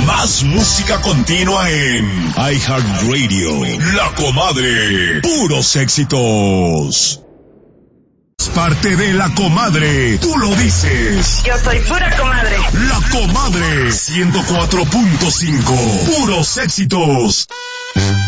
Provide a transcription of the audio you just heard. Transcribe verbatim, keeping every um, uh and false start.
Más música continua en iHeartRadio. La Comadre. Puros éxitos. Parte de La Comadre. Tú lo dices. Yo soy pura comadre. La Comadre. ciento cuatro punto cinco. Puros éxitos.